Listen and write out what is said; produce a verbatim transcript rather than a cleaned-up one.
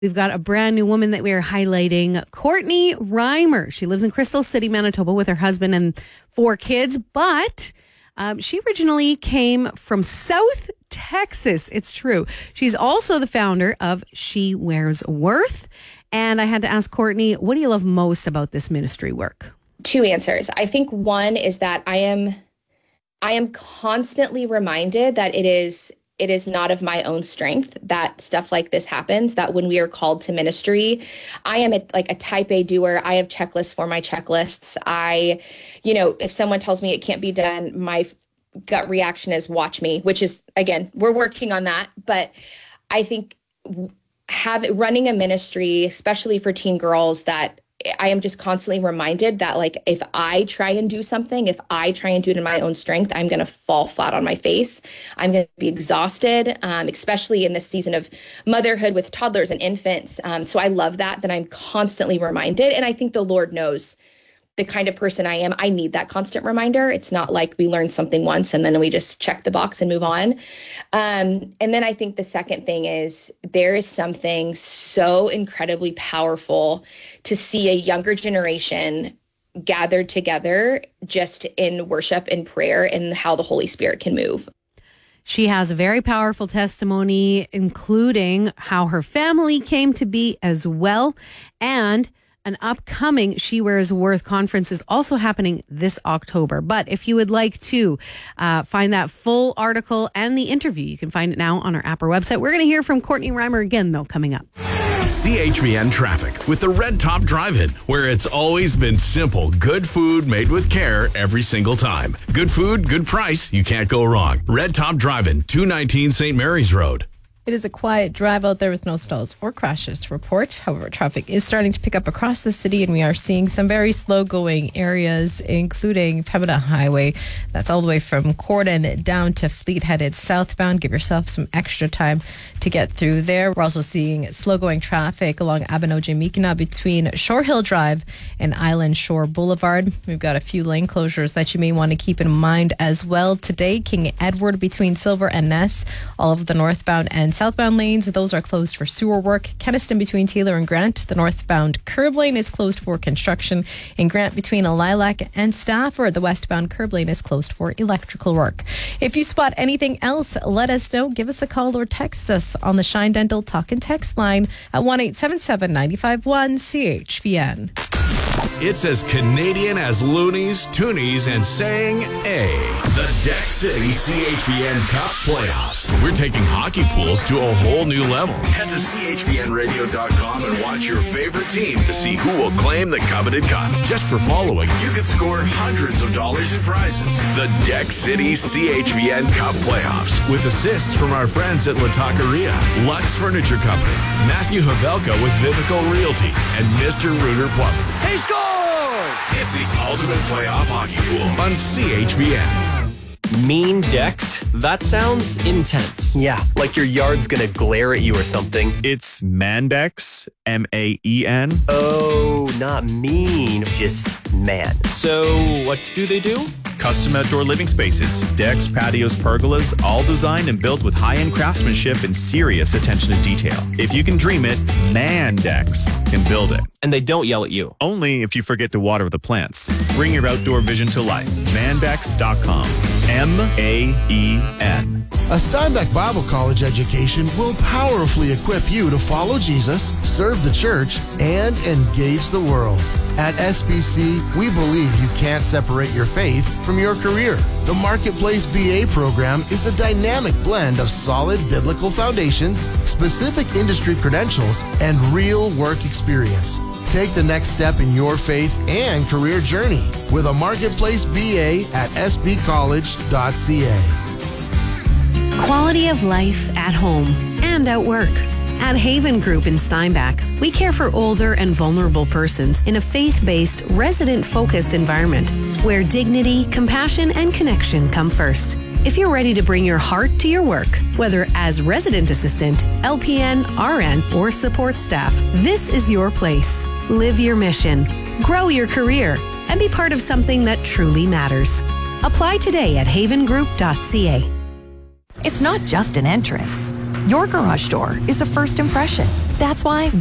We've got a brand new woman that we are highlighting, Courtney Reimer. She lives in Crystal City, Manitoba with her husband and four kids, but um, she originally came from South Texas. It's true. She's also the founder of She Wears Worth. And I had to ask Courtney, what do you love most about this ministry work? Two answers. I think one is that I am, I am constantly reminded that it is It is not of my own strength that stuff like this happens, that when we are called to ministry, I am a, like a type A doer. I have checklists for my checklists. I, you know, if someone tells me it can't be done, my gut reaction is watch me, which is, again, we're working on that. But I think have running a ministry, especially for teen girls, that I am just constantly reminded that, like, if I try and do something, if I try and do it in my own strength, I'm going to fall flat on my face. I'm going to be exhausted, um, especially in this season of motherhood with toddlers and infants. Um, so I love that, that I'm constantly reminded. And I think the Lord knows the kind of person I am. I need that constant reminder. It's not like we learn something once and then we just check the box and move on. Um, and then I think the second thing is there is something so incredibly powerful to see a younger generation gathered together just in worship and prayer and how the Holy Spirit can move. She has a very powerful testimony, including how her family came to be as well. And an upcoming She Wears Worth conference is also happening this October. But if you would like to uh, find that full article and the interview, you can find it now on our app or website. We're going to hear from Courtney Reimer again, though, coming up. C H B N Traffic with the Red Top Drive-In, where it's always been simple. Good food made with care every single time. Good food, good price. You can't go wrong. Red Top Drive-In, two nineteen Saint Mary's Road. It is a quiet drive out there with no stalls or crashes to report. However, traffic is starting to pick up across the city, and we are seeing some very slow-going areas, including Pembina Highway. That's all the way from Corden down to Fleet, headed southbound. Give yourself some extra time to get through there. We're also seeing slow-going traffic along Abinoji-Mikina between Shore Hill Drive and Island Shore Boulevard. We've got a few lane closures that you may want to keep in mind as well. Today, King Edward between Silver and Ness, all of the northbound and southbound lanes, those are closed for sewer work. Keniston between Taylor and Grant, the northbound curb lane is closed for construction. In Grant between Lilac and Stafford, the westbound curb lane is closed for electrical work. If you spot anything else, let us know. Give us a call or text us on the Shine Dental Talk and Text line at one eight seven seven, nine five one, C H V N. It's as Canadian as loonies, toonies, and saying A. The Deck City C H B N Cup Playoffs. We're taking hockey pools to a whole new level. Head to C H B N radio dot com and watch your favorite team to see who will claim the coveted cup. Just for following, you can score hundreds of dollars in prizes. The Deck City C H B N Cup Playoffs, with assists from our friends at La Taqueria, Lux Furniture Company, Matthew Havelka with Vivico Realty, and Mister Rooter Plumbing. He scores! It's the ultimate playoff hockey pool on C H B N. Mean decks? That sounds intense. Yeah, like your yard's gonna glare at you or something. It's Mandex, M A E N. Oh, not mean, just man. So, what do they do? Custom outdoor living spaces, decks, patios, pergolas, all designed and built with high-end craftsmanship and serious attention to detail. If you can dream it, Mandex can build it. And they don't yell at you. Only if you forget to water the plants. Bring your outdoor vision to life. Mandex dot com. M A E N. A Steinbeck Bible College education will powerfully equip you to follow Jesus, serve the church, and engage the world. At S B C, we believe you can't separate your faith from your career. The Marketplace B A program is a dynamic blend of solid biblical foundations, specific industry credentials, and real work experience. Take the next step in your faith and career journey with a Marketplace B A at s b college dot c a. Quality of life at home and at work. At Haven Group in Steinbach, we care for older and vulnerable persons in a faith-based, resident-focused environment where dignity, compassion, and connection come first. If you're ready to bring your heart to your work, whether as resident assistant, L P N, R N, or support staff, this is your place. Live your mission, grow your career, and be part of something that truly matters. Apply today at haven group dot c a. It's not just an entrance. Your garage door is a first impression. That's why